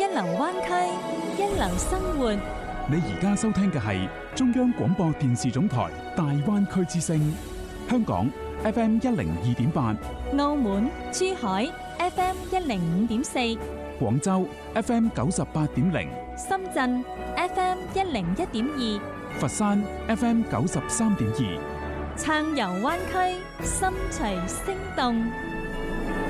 一流灣區，一流生活。 你而家收聽嘅係中央廣播電視總台大灣區之聲，香港 FM 102.8， 澳門、珠海 FM 105.4， 廣州 FM 98.0， 深圳 FM 101.2， 佛山 FM 93.2。 暢遊灣區，心隨聲動。